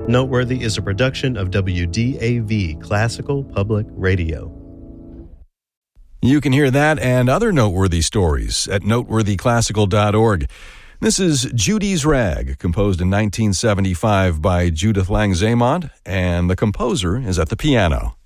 Noteworthy is a production of WDAV Classical Public Radio. You can hear that and other noteworthy stories at noteworthyclassical.org. This is Judy's Rag, composed in 1975 by Judith Lang-Zamont, and the composer is at the piano.